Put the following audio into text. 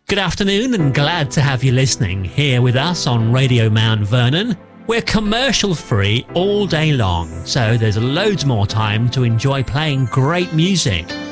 Good afternoon and glad to have you listening here with us on Radio Mount Vernon. We're commercial free all day long, so there's loads more time to enjoy playing great music.